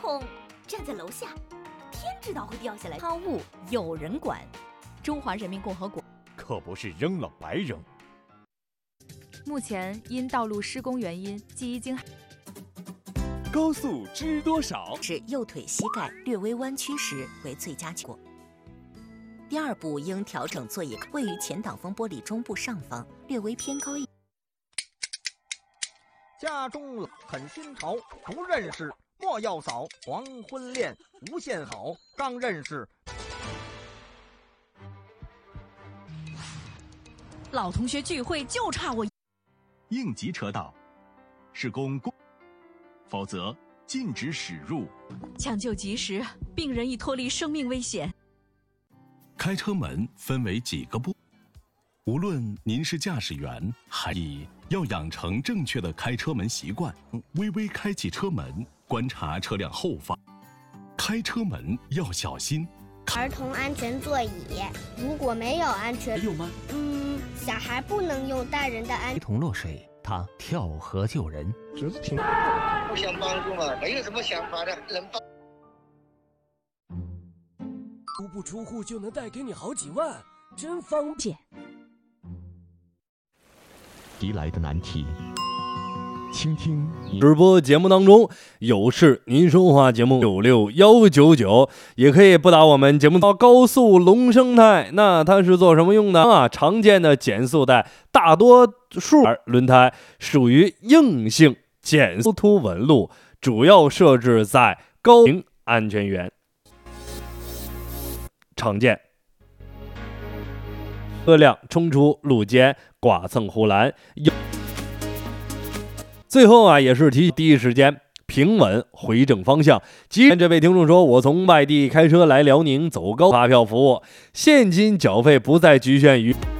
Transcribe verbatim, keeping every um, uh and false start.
孔站在楼下，天知道会掉下来。 抛物有人管，中华人民共和国可不是扔了白扔。 目前因道路施工原因，即已经高速知多少？ 是右腿膝盖略微弯曲时为最佳结果。第二步应调整座椅，位于前挡风玻璃中部上方，略微偏高一。 家中很新潮，不认识莫要扫。黄昏恋无限好，刚认识。 老同学聚会就差我。 应急车道是供公，否则禁止驶入。 抢救及时，病人已脱离生命危险。 开车门分为几个步，无论您是驾驶员，还是要养成正确的开车门习惯。微微开启车门，观察车辆后方。开车门要小心。 儿童安全座椅，如果没有安全， 有吗？ 嗯，小孩不能用大人的安。 一同落水，他跳河救人， 觉得挺互相帮助嘛，没有什么想法的，能帮。 足不出户就能带给你好几万，真方便。 提来的难题，倾听直播节目当中有事您说话节目九六一九九，也可以拨打我们节目到高速龙生态。那它是做什么用的啊？常见的减速带，大多数轮胎属于硬性减速凸纹路，主要设置在高频安全员。常见车辆冲出路肩，剐蹭护栏。最后啊，也是提第一时间平稳回正方向。既然这位听众说，我从外地开车来辽宁，走高发票服务，现金缴费不再局限于